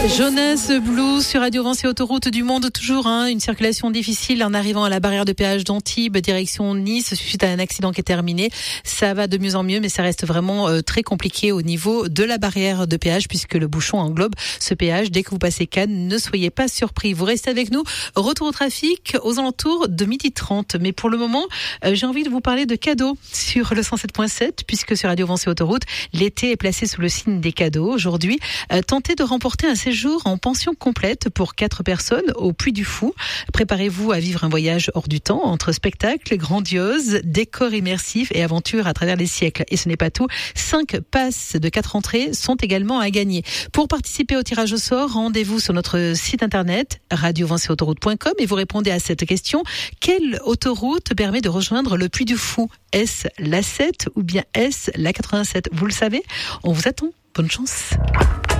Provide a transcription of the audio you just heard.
Jonas Blue sur Radio Vence et Autoroute du Monde, toujours une circulation difficile en arrivant à la barrière de péage d'Antibes, direction Nice, suite à un accident qui est terminé. Ça va de mieux en mieux, mais ça reste vraiment très compliqué au niveau de la barrière de péage, puisque le bouchon englobe ce péage. Dès que vous passez Cannes, ne soyez pas surpris. Vous restez avec nous. Retour au trafic aux alentours de 12h30. Mais pour le moment, j'ai envie de vous parler de cadeaux sur le 107.7, puisque sur Radio Vence et Autoroute, l'été est placé sous le signe des cadeaux. Aujourd'hui, tentez de remporter un séjour en pension complète pour 4 personnes au Puy du Fou. Préparez-vous à vivre un voyage hors du temps entre spectacles grandioses, décors immersifs et aventures à travers les siècles. Et ce n'est pas tout. 5 passes de 4 entrées sont également à gagner. Pour participer au tirage au sort, rendez-vous sur notre site internet radiovenceautoroute.com et vous répondez à cette question. Quelle autoroute permet de rejoindre le Puy du Fou? Est-ce la 7 ou bien est-ce la 87? Vous le savez? On vous attend. Bonne chance.